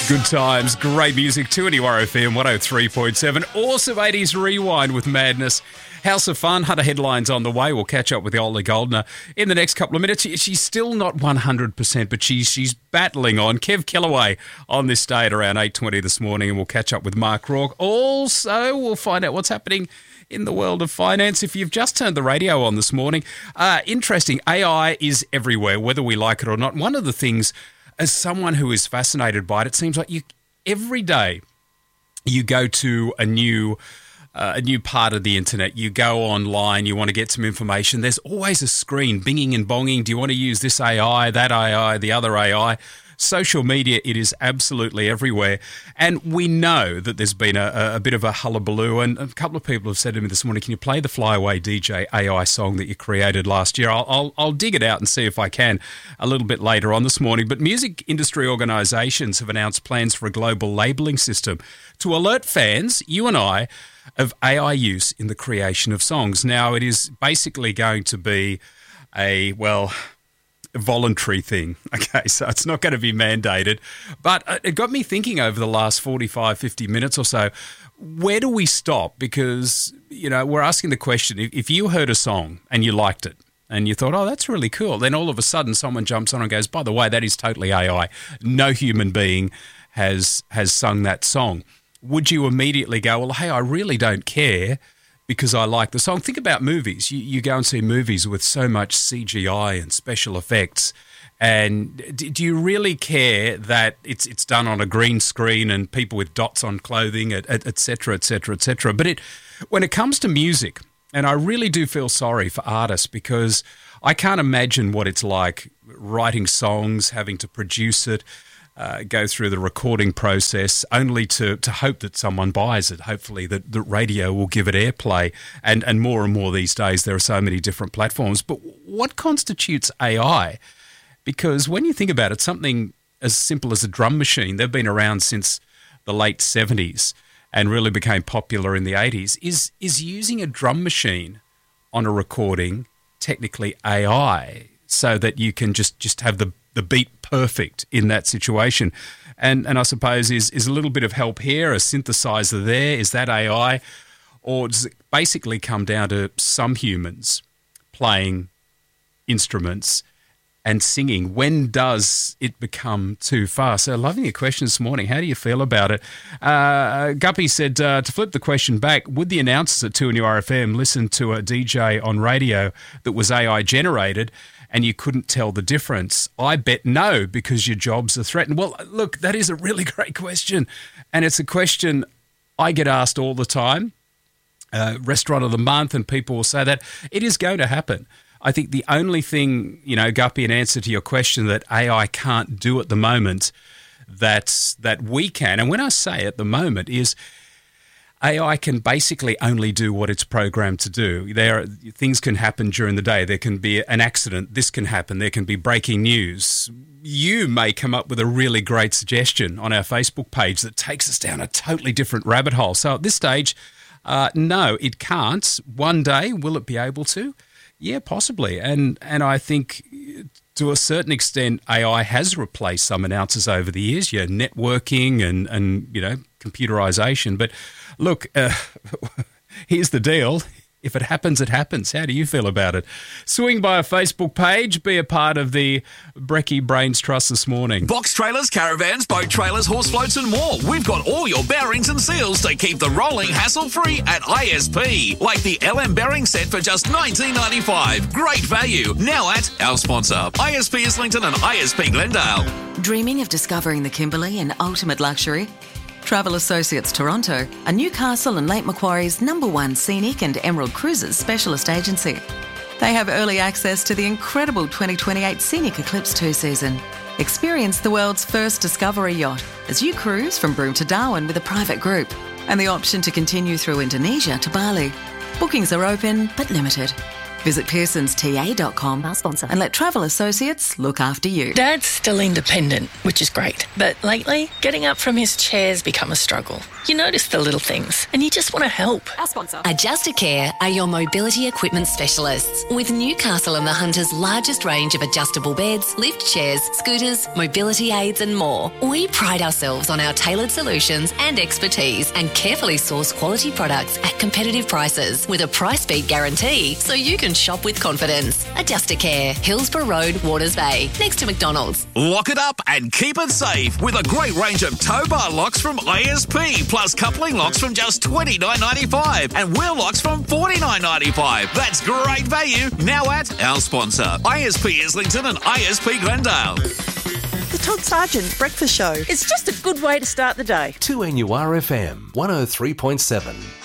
Good times, great music, 2NURFM 103.7. Awesome 80s rewind with madness. House of Fun, Hunter headlines on the way. We'll catch up with Ollie Goldner in the next couple of minutes. She's still not 100%, but she's battling on. Kev Kellaway on this day at around 8:20 this morning, and we'll catch up with Mark Rourke. Also, we'll find out what's happening in the world of finance. If you've just turned the radio on this morning, interesting, AI is everywhere, whether we like it or not. One of the things, as someone who is fascinated by it seems like every day you go to a new part of the internet, you go online, you want to get some information, there's always a screen binging and bonging. Do you want to use this AI, that AI, the other AI? Social media, it is absolutely everywhere. And we know that there's been a bit of a hullabaloo, and a couple of people have said to me this morning, can you play the Flyaway DJ AI song that you created last year? I'll dig it out and see if I can a little bit later on this morning. But music industry organisations have announced plans for a global labelling system to alert fans, you and I, of AI use in the creation of songs. Now, it is basically going to be a voluntary thing. Okay, so it's not going to be mandated. But it got me thinking over the last 45, 50 minutes or so, where do we stop? Because, we're asking the question, if you heard a song and you liked it and you thought, oh, that's really cool, then all of a sudden someone jumps on and goes, by the way, that is totally AI. No human being has sung that song. Would you immediately go, well, hey, I really don't care because I like the song? Think about movies. You go and see movies with so much CGI and special effects, and do you really care that it's done on a green screen and people with dots on clothing, et cetera, et cetera, et cetera? But when it comes to music, and I really do feel sorry for artists because I can't imagine what it's like writing songs, having to produce it, go through the recording process, only to hope that someone buys it. Hopefully that the radio will give it airplay, and more these days there are so many different platforms. But what constitutes AI? Because when you think about it, something as simple as a drum machine, they've been around since the late 70s and really became popular in the 80s. Is using a drum machine on a recording technically AI so that you can just have the beat perfect in that situation? And I suppose is a little bit of help here, a synthesizer there, is that AI? Or does it basically come down to some humans playing instruments and singing? When does it become too far? So loving your question this morning. How do you feel about it? Guppy said, to flip the question back, would the announcers at 2NURFM listen to a DJ on radio that was AI generated and you couldn't tell the difference? I bet no, because your jobs are threatened. Well, look, that is a really great question. And it's a question I get asked all the time. Restaurant of the month, and people will say that. It is going to happen. I think the only thing, Guppy, in answer to your question, that AI can't do at the moment that we can, and when I say at the moment, is AI can basically only do what it's programmed to do. Things can happen during the day. There can be an accident. This can happen. There can be breaking news. You may come up with a really great suggestion on our Facebook page that takes us down a totally different rabbit hole. So at this stage, no, it can't. One day, will it be able to? Yeah, possibly. And I think to a certain extent, AI has replaced some announcers over the years, networking and computerization. But look, here's the deal. If it happens, it happens. How do you feel about it? Swing by our Facebook page. Be a part of the Brecky Brains Trust this morning. Box trailers, caravans, boat trailers, horse floats and more. We've got all your bearings and seals to keep the rolling hassle-free at ISP. Like the LM bearing set for just $19.95. Great value. Now at our sponsor, ISP Islington and ISP Glendale. Dreaming of discovering the Kimberley in ultimate luxury? Travel Associates Toronto are Newcastle and Lake Macquarie's #1 scenic and Emerald Cruises specialist agency. They have early access to the incredible 2028 Scenic Eclipse 2 season. Experience the world's first discovery yacht as you cruise from Broome to Darwin with a private group, and the option to continue through Indonesia to Bali. Bookings are open but limited. Visit pearsonsta.com, our sponsor, and let Travel Associates look after you. Dad's still independent, which is great. But lately, getting up from his chair's become a struggle. You notice the little things and you just want to help. Our sponsor. Adjustacare are your mobility equipment specialists with Newcastle and the Hunter's largest range of adjustable beds, lift chairs, scooters, mobility aids and more. We pride ourselves on our tailored solutions and expertise and carefully source quality products at competitive prices with a price beat guarantee so you can shop with confidence. Adjustacare, Hillsborough Road, Waters Bay, next to McDonald's. Lock it up and keep it safe with a great range of tow bar locks from ISP, plus coupling locks from just $29.95 and wheel locks from $49.95. That's great value now at our sponsor, ISP Islington and ISP Glendale. The Todd Sargent Breakfast Show. It's just a good way to start the day. 2NURFM 103.7.